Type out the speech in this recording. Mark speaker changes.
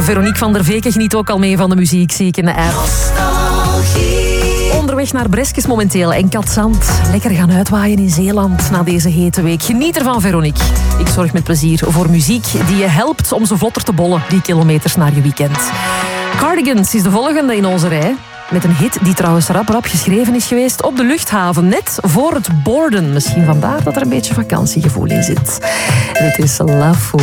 Speaker 1: Veronique van der Veken geniet ook al mee van de muziek, zie ik in de app. Onderweg naar Breskes momenteel en Katzand. Lekker gaan uitwaaien in Zeeland na deze hete week. Geniet ervan, Veronique. Ik zorg met plezier voor muziek die je helpt om zo vlotter te bollen die kilometers naar je weekend. Cardigans is de volgende in onze rij. Met een hit die trouwens rap geschreven is geweest op de luchthaven. Net voor het boarden. Misschien vandaar dat er een beetje vakantiegevoel in zit. Het is Love Fool.